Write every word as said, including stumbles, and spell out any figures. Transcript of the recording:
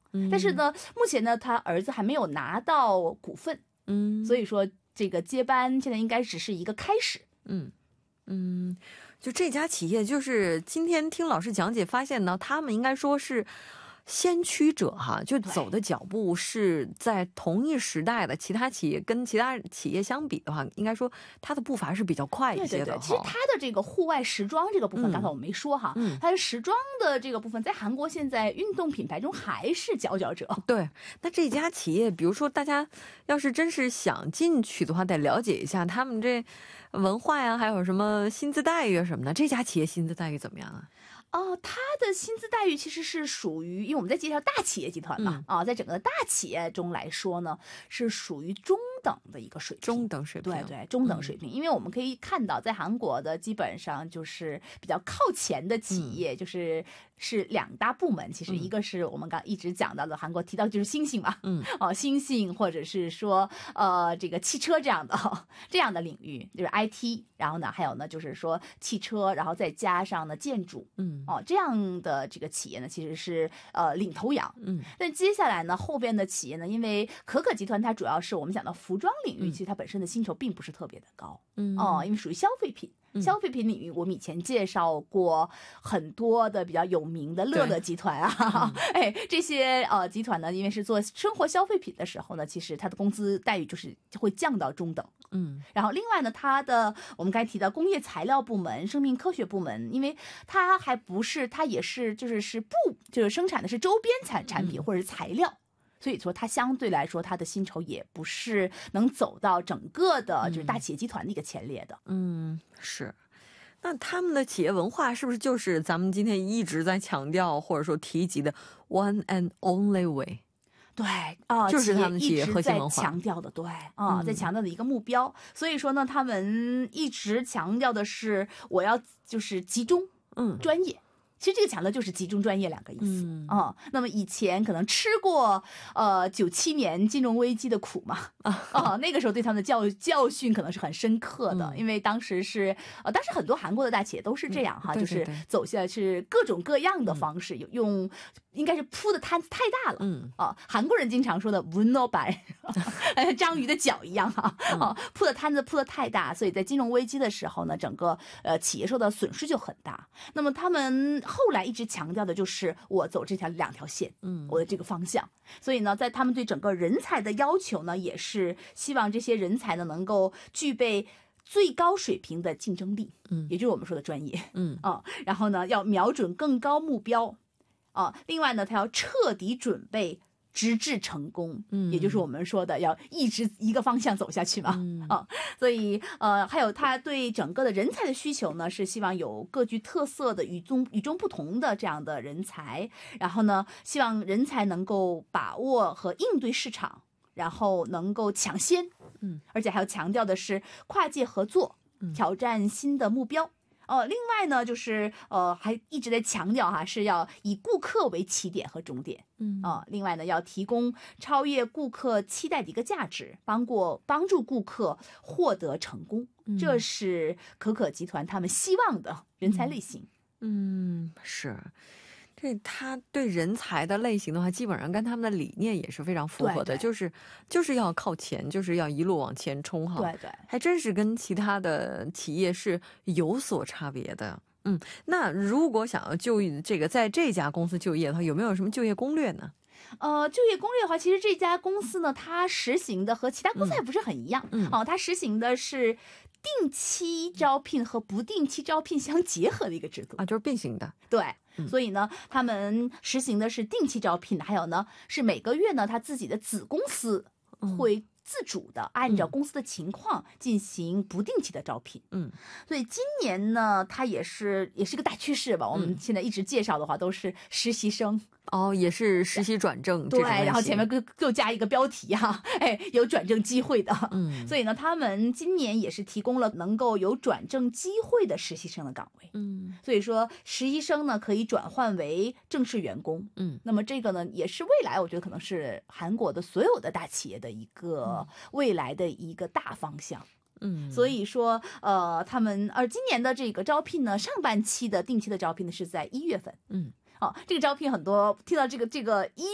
嗯， 但是呢，目前呢，他儿子还没有拿到股份， 嗯， 所以说这个接班现在应该只是一个开始。 嗯嗯，就这家企业，就是今天听老师讲解发现呢，他们应该说是先驱者哈，就走的脚步是在同一时代的，其他企业跟其他企业相比的话，应该说它的步伐是比较快一些的。 对对对，其实它的这个户外时装这个部分， 嗯、 刚才我没说哈， 嗯， 它的时装的这个部分，在韩国现在运动品牌中还是佼佼者。 对，那这家企业，比如说大家要是真是想进去的话，得了解一下他们这文化呀，还有什么薪资待遇什么的。这家企业薪资待遇怎么样啊？ 哦，它的薪资待遇其实是属于，因为我们在介绍大企业集团嘛，嗯、啊，在整个大企业中来说呢，是属于中等的一个水平， 中等水平， 对对，中等水平。嗯、因为我们可以看到，在韩国的基本上就是比较靠前的企业，嗯、就是是两大部门，其实一个是我们刚一直讲到的，韩国提到就是星星嘛，嗯，哦，星星或者是说呃这个汽车这样的这样的领域，就是 I T， 然后呢还有呢就是说汽车，然后再加上呢建筑，嗯。哦，这样的这个企业呢，其实是呃领头羊。嗯，但接下来呢，后边的企业呢，因为可可集团它主要是我们讲到服装领域，嗯、其实它本身的薪酬并不是特别的高。嗯，哦，因为属于消费品。消费品领域，我们以前介绍过很多的比较有名的乐乐集团啊，哎，这些呃集团呢，因为是做生活消费品的时候呢，其实它的工资待遇就是会降到中等。嗯，然后另外呢，它的我们刚才提到工业材料部门、生命科学部门，因为它还不是，它也是就是是布，就是生产的是周边产产品或者是材料。所以说它相对来说它的薪酬也不是能走到整个的就是大企业集团的一个前列的。 嗯，是。那他们的企业文化是不是就是咱们今天一直在强调或者说提及的 one and only way？ 对啊、呃， 就是他们企业核心文化， 在强调的，对啊、呃，在强调的一个目标。嗯、所以说呢，他们一直强调的是我要就是集中，嗯，专业。其实这个强调就是集中专业两个意思啊、嗯嗯。那么以前可能吃过呃九七年金融危机的苦嘛啊、呃，那个时候对他们的教教训可能是很深刻的，嗯、因为当时是呃，当时很多韩国的大企业都是这样哈，嗯、对对对就是走下是各种各样的方式，嗯、用应该是铺的摊子太大了，嗯啊、呃，韩国人经常说的문어발，章鱼的脚一样哈啊、呃，铺的摊子铺的太大，所以在金融危机的时候呢，整个呃企业受到损失就很大。那么他们后来一直强调的就是我走这条两条线，嗯，我的这个方向。所以呢，在他们对整个人才的要求呢，也是希望这些人才呢能够具备最高水平的竞争力，嗯，也就是我们说的专业，嗯啊，然后呢要瞄准更高目标，啊，另外呢，他要彻底准备。直至成功，嗯，也就是我们说的要一直一个方向走下去嘛，嗯、啊，所以呃，还有他对整个的人才的需求呢，是希望有各具特色的、与众与众不同的这样的人才，然后呢，希望人才能够把握和应对市场，然后能够抢先，嗯，而且还要强调的是跨界合作，挑战新的目标。呃，另外呢，就是呃，还一直在强调哈，是要以顾客为起点和终点，嗯啊、呃，另外呢，要提供超越顾客期待的一个价值，帮过帮助顾客获得成功，嗯、这是可可集团他们希望的人才类型。 嗯，嗯是。这他对人才的类型的话，基本上跟他们的理念也是非常符合的，对对就是就是要靠前，就是要一路往前冲哈。 对对， 还真是跟其他的企业是有所差别的。嗯，那如果想要就这个在这家公司就业的话，有没有什么就业攻略呢？ 呃，就业攻略的话，其实这家公司呢，它实行的和其他公司还不是很一样。嗯，哦，它实行的是定期招聘和不定期招聘相结合的一个制度啊，就是并行的。 对。所以呢，他们实行的是定期招聘，还有呢是每个月呢，他自己的子公司会自主的按照公司的情况进行不定期的招聘。嗯，所以今年呢，它也是也是个大趋势吧。我们现在一直介绍的话都是实习生。 哦，也是实习转正， 对，然后前面就就加一个标题哈、啊，哎，有转正机会的，嗯，所以呢，他们今年也是提供了能够有转正机会的实习生的岗位，嗯，所以说实习生呢可以转换为正式员工，嗯，那么这个呢也是未来我觉得可能是韩国的所有的大企业的一个未来的一个大方向。嗯，所以说，呃，他们而今年的这个招聘呢，上半期的定期的招聘呢是在一月份，嗯，哦，这个招聘很多听到这个这个一